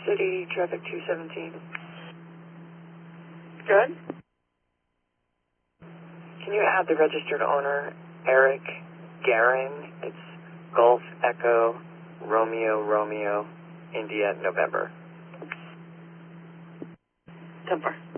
City, traffic 217. Good. Can you add the registered owner, Eric Garing? It's Golf Echo Romeo Romeo India November. 10-4.